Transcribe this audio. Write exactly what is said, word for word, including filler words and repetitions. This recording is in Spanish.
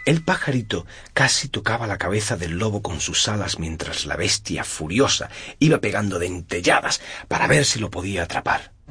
El pajarito casi tocaba la cabeza del lobo con sus alas mientras la bestia furiosa iba pegando dentelladas para ver si lo podía atrapar.